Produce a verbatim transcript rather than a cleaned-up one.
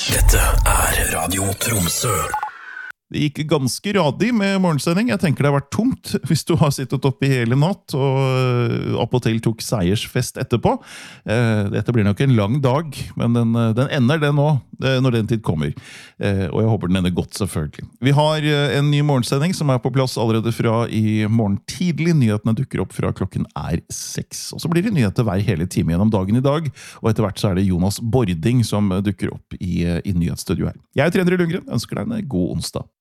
Dette er Radio Tromsø. Det gikk ganske radig med morgensending. Jeg tenker det har vært tomt hvis du har sittet oppe i hele natt og opp og til tok seiersfest etterpå. Dette blir nok en lang dag, men den, den ender det nå, når den tid kommer. Og jeg håper den ender godt, selvfølgelig. Vi har en ny morgensending som er på plass allerede fra i morgen tidlig. Nyhetene dukker opp fra klokken er seks. Og så blir det nyheter hver hele time gjennom dagen i dag. Og etter hvert så er det Jonas Bording som dukker opp i, i nyhetsstudio her. Jeg er Trender Lundgren, ønsker deg en god onsdag.